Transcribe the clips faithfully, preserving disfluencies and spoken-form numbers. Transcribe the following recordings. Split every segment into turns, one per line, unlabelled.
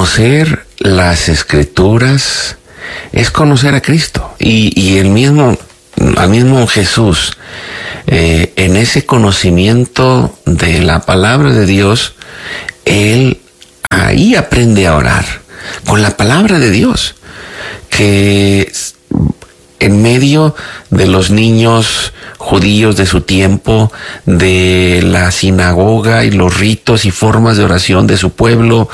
conocer las Escrituras es conocer a Cristo. Y, y el mismo, al mismo Jesús, eh, en ese conocimiento de la palabra de Dios, Él ahí aprende a orar, con la palabra de Dios, que en medio de los niños judíos de su tiempo, de la sinagoga y los ritos y formas de oración de su pueblo,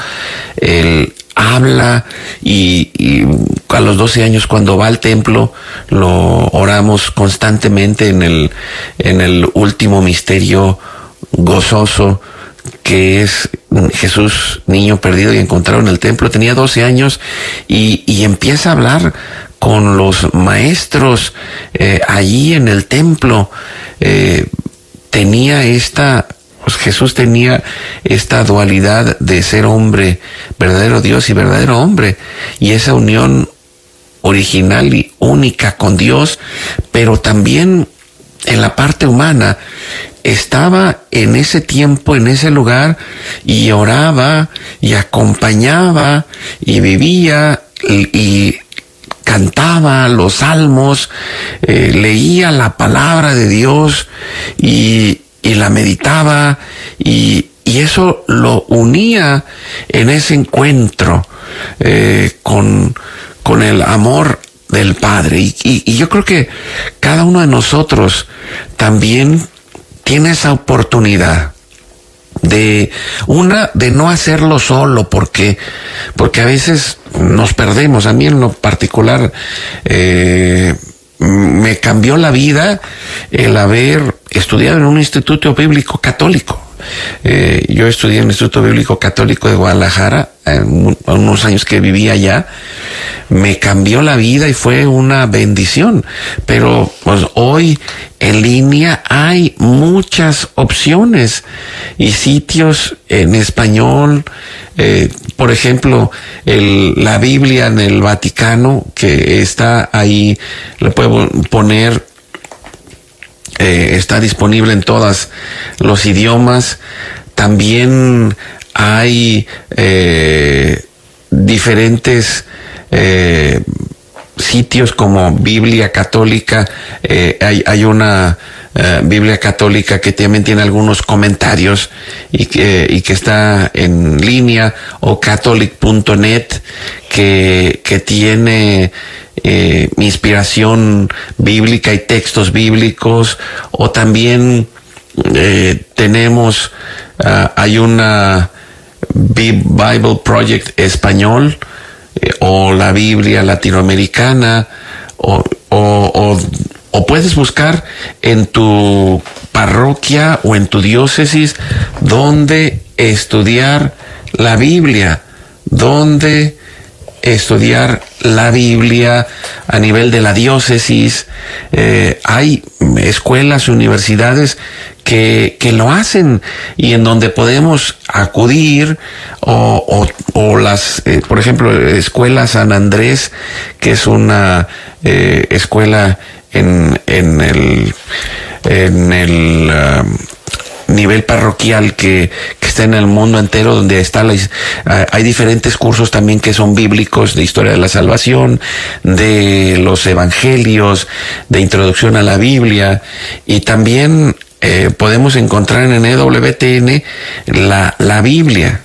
él habla y, y a los doce años, cuando va al templo, lo oramos constantemente en el, en el último misterio gozoso, que es Jesús, niño perdido y encontrado en el templo. Tenía doce años y, y empieza a hablar con los maestros eh, allí en el templo. Eh, tenía esta, pues Jesús tenía esta dualidad de ser hombre, verdadero Dios y verdadero hombre, y esa unión original y única con Dios, pero también en la parte humana. Estaba en ese tiempo, en ese lugar, y oraba, y acompañaba, y vivía, y, y cantaba los salmos, eh, leía la palabra de Dios, y, y la meditaba, y, y eso lo unía en ese encuentro eh, con, con el amor del Padre. Y, y, y yo creo que cada uno de nosotros también tiene esa oportunidad de una, de no hacerlo solo, porque, porque a veces nos perdemos. A mí en lo particular, eh, me cambió la vida el haber estudiado en un instituto bíblico católico. Eh, yo estudié en el Instituto Bíblico Católico de Guadalajara, en unos años que viví allá. Me cambió la vida y fue una bendición. Pero pues hoy en línea hay muchas opciones y sitios en español. Eh, por ejemplo, el, la Biblia en el Vaticano, que está ahí, le puedo poner. Eh, está disponible en todos los idiomas. También hay eh, diferentes eh, sitios como Biblia Católica. Eh, hay, hay una eh, Biblia Católica que también tiene algunos comentarios y que, y que está en línea, o catholic punto net, que, que tiene Eh, inspiración bíblica y textos bíblicos. O también eh, tenemos, uh, hay una Bible Project español, eh, o la Biblia latinoamericana, o, o, o, o puedes buscar en tu parroquia o en tu diócesis donde estudiar la Biblia, donde estudiar la Biblia a nivel de la diócesis. Eh, hay escuelas, universidades que, que lo hacen, y en donde podemos acudir, o, o, o las, eh, por ejemplo, Escuela San Andrés, que es una eh, escuela en, en el, en el, um, nivel parroquial que, que está en el mundo entero, donde está la, uh, hay diferentes cursos también que son bíblicos, de historia de la salvación, de los evangelios, de introducción a la Biblia. Y también eh, podemos encontrar en E W T N la, la Biblia.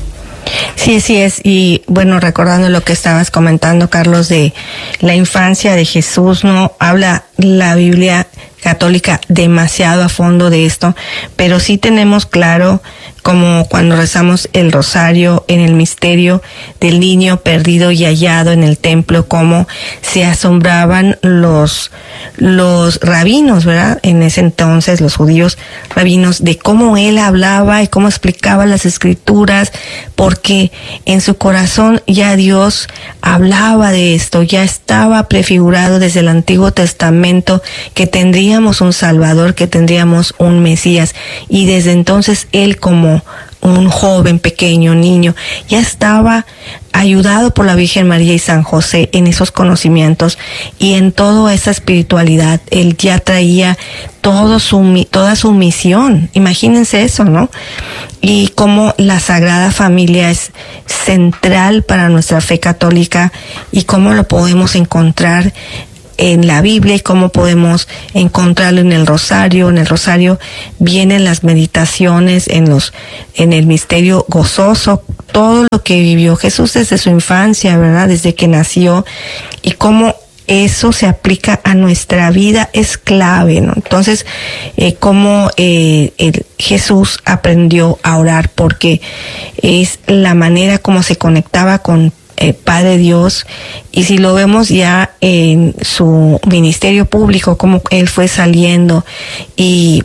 Sí, sí es. Y bueno, recordando lo que estabas comentando, Carlos, de la infancia de Jesús, ¿no? Habla la Biblia Católica demasiado a fondo de esto, pero sí tenemos claro, como cuando rezamos el rosario en el misterio del niño perdido y hallado en el templo, cómo se asombraban los, los rabinos, ¿verdad? En ese entonces, los judíos rabinos, de cómo él hablaba y cómo explicaba las escrituras, porque en su corazón ya Dios hablaba de esto, ya estaba prefigurado desde el Antiguo Testamento que tendríamos un Salvador, que tendríamos un Mesías, y desde entonces él, como un joven, pequeño, niño, ya estaba ayudado por la Virgen María y San José en esos conocimientos y en toda esa espiritualidad. Él ya traía todo su, toda su misión. Imagínense eso, ¿no? Y cómo la Sagrada Familia es central para nuestra fe católica y cómo lo podemos encontrar en la Biblia y cómo podemos encontrarlo en el rosario. En el rosario vienen las meditaciones, en los, en el misterio gozoso, todo lo que vivió Jesús desde su infancia, ¿verdad? Desde que nació, y cómo eso se aplica a nuestra vida es clave, ¿no? Entonces, eh, cómo eh, el Jesús aprendió a orar, porque es la manera como se conectaba con Eh, Padre Dios. Y si lo vemos ya en su ministerio público, como él fue saliendo y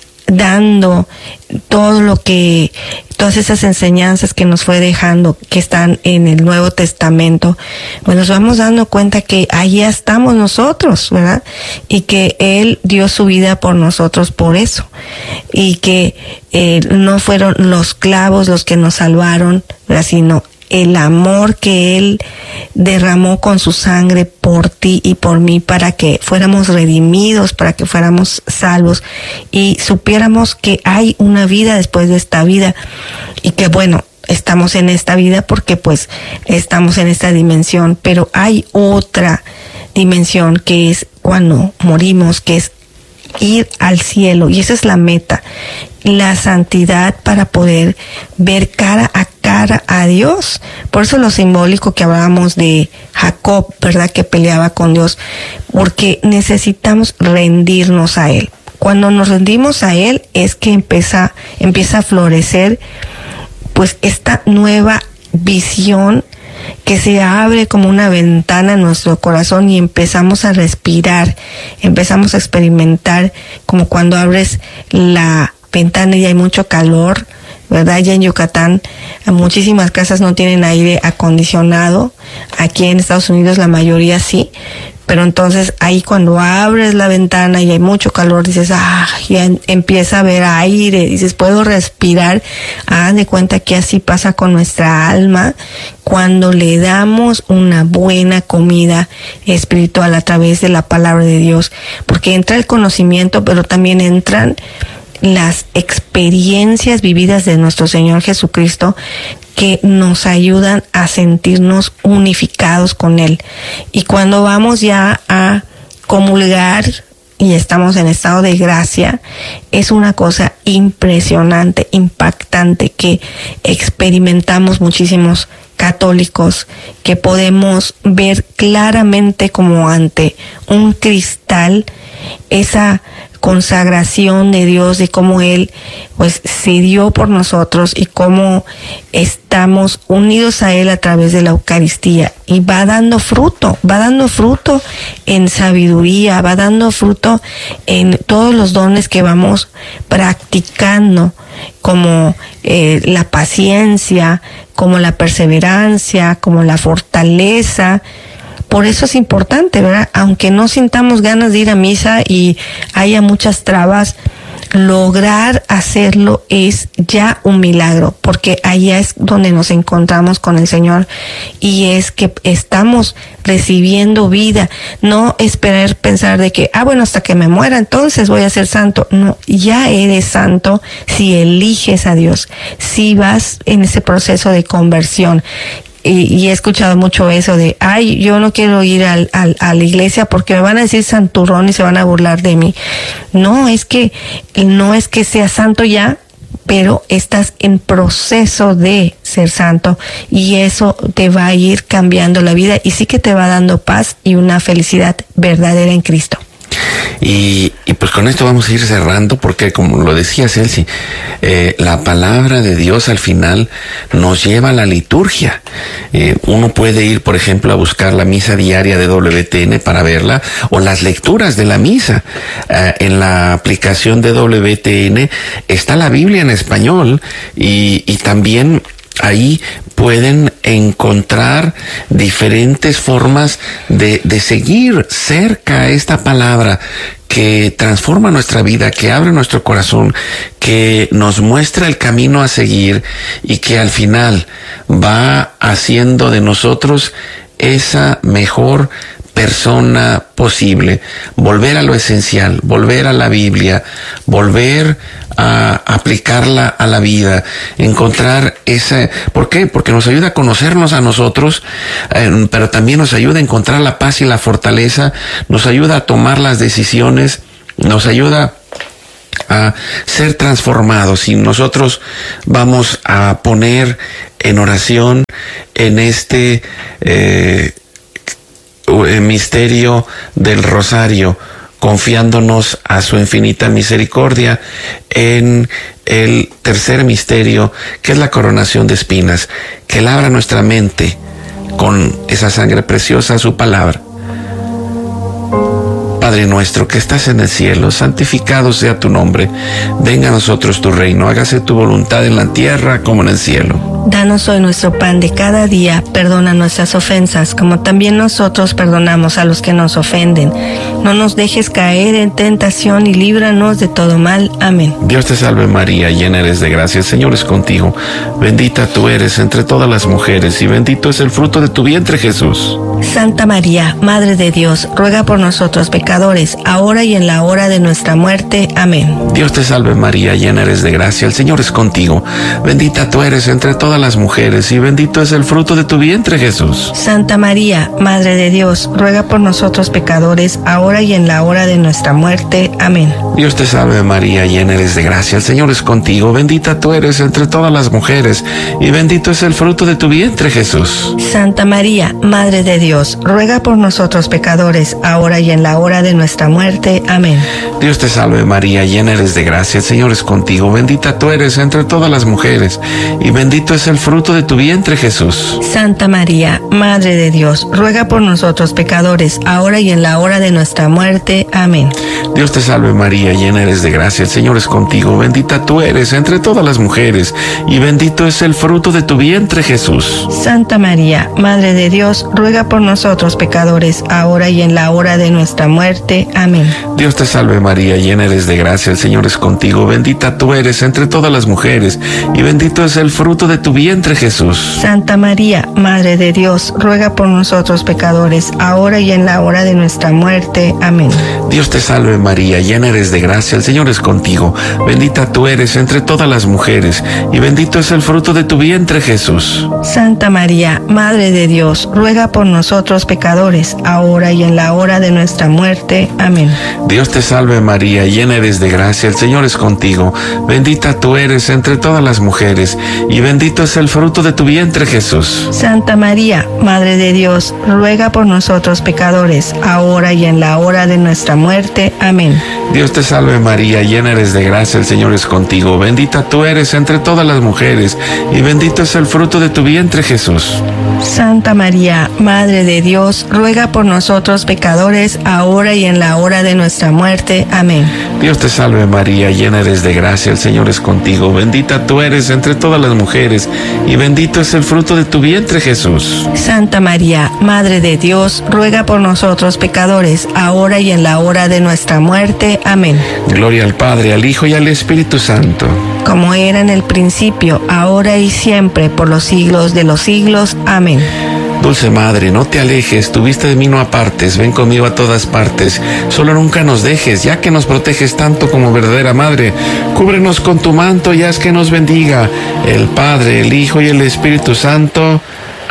dando todo lo que, todas esas enseñanzas que nos fue dejando, que están en el Nuevo Testamento, pues nos vamos dando cuenta que allí estamos nosotros, ¿verdad? Y que él dio su vida por nosotros por eso, y que eh, no fueron los clavos los que nos salvaron, ¿verdad? Sino el amor que él derramó con su sangre por ti y por mí, para que fuéramos redimidos, para que fuéramos salvos y supiéramos que hay una vida después de esta vida, y que bueno, estamos en esta vida porque pues estamos en esta dimensión, pero hay otra dimensión que es cuando morimos, que es ir al cielo, y esa es la meta, la santidad, para poder ver cara a cara a Dios. Por eso lo simbólico que hablábamos de Jacob, ¿verdad? Que peleaba con Dios, porque necesitamos rendirnos a Él. Cuando nos rendimos a Él es que empieza, empieza a florecer pues esta nueva visión que se abre como una ventana en nuestro corazón, y empezamos a respirar, empezamos a experimentar como cuando abres la ventana y hay mucho calor, ¿verdad? Ya en Yucatán muchísimas casas no tienen aire acondicionado, aquí en Estados Unidos la mayoría sí, pero entonces ahí cuando abres la ventana y hay mucho calor, dices, ah, ya empieza a haber aire, dices, puedo respirar. Hagan de cuenta que así pasa con nuestra alma cuando le damos una buena comida espiritual a través de la palabra de Dios, porque entra el conocimiento, pero también entran las experiencias vividas de nuestro Señor Jesucristo, que nos ayudan a sentirnos unificados con Él. Y cuando vamos ya a comulgar y estamos en estado de gracia, es una cosa impresionante, impactante, que experimentamos muchísimos católicos, que podemos ver claramente como ante un cristal esa consagración de Dios, de cómo Él pues se dio por nosotros y cómo estamos unidos a Él a través de la Eucaristía, y va dando fruto, va dando fruto en sabiduría, va dando fruto en todos los dones que vamos practicando, como eh, la paciencia, como la perseverancia, como la fortaleza. Por eso es importante, ¿verdad? Aunque no sintamos ganas de ir a misa y haya muchas trabas, lograr hacerlo es ya un milagro, porque allá es donde nos encontramos con el Señor, y es que estamos recibiendo vida. No esperar pensar de que, ah, bueno, hasta que me muera entonces voy a ser santo. No, ya eres santo si eliges a Dios, si vas en ese proceso de conversión. Y, y he escuchado mucho eso de, ay, yo no quiero ir al, al, a la iglesia porque me van a decir santurrón y se van a burlar de mí. No, es que no es que seas santo ya, pero estás en proceso de ser santo, y eso te va a ir cambiando la vida, y sí que te va dando paz y una felicidad verdadera en Cristo.
Y, y pues con esto vamos a ir cerrando, porque como lo decía Celsi, eh, la palabra de Dios al final nos lleva a la liturgia. Eh, uno puede ir, por ejemplo, a buscar la misa diaria de W T N para verla, o las lecturas de la misa. Eh, en la aplicación de W T N está la Biblia en español, y, y también ahí pueden encontrar diferentes formas de, de seguir cerca esta palabra que transforma nuestra vida, que abre nuestro corazón, que nos muestra el camino a seguir, y que al final va haciendo de nosotros esa mejor persona posible, volver a lo esencial, volver a la Biblia, volver a aplicarla a la vida, encontrar esa... ¿Por qué? Porque nos ayuda a conocernos a nosotros, eh, pero también nos ayuda a encontrar la paz y la fortaleza, nos ayuda a tomar las decisiones, nos ayuda a ser transformados. Y nosotros vamos a poner en oración en este eh, misterio del rosario, confiándonos a su infinita misericordia, en el tercer misterio, que es la coronación de espinas, que labra nuestra mente con esa sangre preciosa, su palabra. Padre nuestro que estás en el cielo, santificado sea tu nombre. Venga a nosotros tu reino, hágase tu voluntad en la tierra como en el cielo.
Danos hoy nuestro pan de cada día, perdona nuestras ofensas, como también nosotros perdonamos a los que nos ofenden. No nos dejes caer en tentación y líbranos de todo mal. Amén.
Dios te salve María, llena eres de gracia, el Señor es contigo. Bendita tú eres entre todas las mujeres, y bendito es el fruto de tu vientre, Jesús.
Santa María, Madre de Dios, ruega por nosotros pecadores, ahora y en la hora de nuestra muerte. Amén.
Dios te salve María, llena eres de gracia, el Señor es contigo. Bendita tú eres entre todas las mujeres, y bendito es el fruto de tu vientre, Jesús.
Santa María, Madre de Dios, ruega por nosotros pecadores, ahora y en la hora de nuestra muerte. Amén.
Dios te salve María, llena eres de gracia, el Señor es contigo. Bendita tú eres entre todas las mujeres, y bendito es el fruto de tu vientre, Jesús.
Santa María, Madre de Dios, ruega por nosotros pecadores, ahora y en la hora de nuestra muerte. Amén.
Dios te salve María, llena eres de gracia, el Señor es contigo. Bendita tú eres entre todas las mujeres, y bendito es el fruto de tu vientre, Jesús.
Santa María, Madre de Dios, ruega por nosotros pecadores, ahora y en la hora de nuestra muerte. Amén.
Dios te salve María, llena eres de gracia, el Señor es contigo. Bendita tú eres entre todas las mujeres, y bendito es el fruto de tu vientre, Jesús.
Santa María, Madre de Dios, ruega por nosotros pecadores, ahora y en la hora de nuestra muerte. Amén.
Dios te salve María, llena eres de gracia, el Señor es contigo. Bendita tú eres entre todas las mujeres, y bendito es el fruto de tu vientre, Jesús.
Santa María, Madre de Dios, ruega por nosotros pecadores, ahora y en la hora de nuestra muerte. Amén.
Dios te salve María, llena eres de gracia, el Señor es contigo. Bendita tú eres entre todas las mujeres, y bendito es el fruto de tu vientre, Jesús.
Santa María, Madre de Dios, ruega por nosotros pecadores, ahora y en la hora de nuestra muerte. Amén.
Dios te salve María, llena eres de gracia, el Señor es contigo. Bendita tú eres entre todas las mujeres, y bendito es el fruto de tu vientre, Jesús.
Santa María, Madre de Dios, ruega por nosotros pecadores, ahora y en la hora de nuestra muerte. Amén.
Dios te salve María, llena eres de gracia, el Señor es contigo. Bendita tú eres entre todas las mujeres, y bendito es el fruto de tu vientre, Jesús.
Santa María, Madre de Dios, ruega por nosotros pecadores, ahora y en la hora de nuestra muerte. Amén.
Dios te salve María, llena eres de gracia, el Señor es contigo. Bendita tú eres entre todas las mujeres, y bendito es el fruto de tu vientre, Jesús.
Santa María, Madre de Dios, ruega por nosotros pecadores, ahora y en la hora de nuestra muerte. Amén.
Gloria al Padre, al Hijo y al Espíritu Santo.
Como era en el principio, ahora y siempre, por los siglos de los siglos. Amén.
Dulce Madre, no te alejes, tu vista de mí no apartes, ven conmigo a todas partes, solo nunca nos dejes, ya que nos proteges tanto como verdadera Madre. Cúbrenos con tu manto y haz que nos bendiga el Padre, el Hijo y el Espíritu Santo.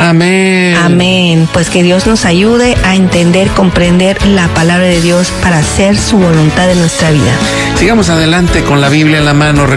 Amén.
Amén. Pues que Dios nos ayude a entender, comprender la palabra de Dios para hacer su voluntad en nuestra vida.
Sigamos adelante con la Biblia en la mano.